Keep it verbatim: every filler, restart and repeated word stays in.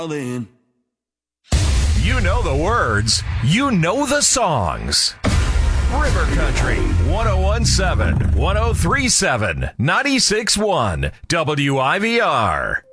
in. You know the words. You know the songs. River Country, one oh one point seven, one oh three point seven, ninety-six point one, W I V R.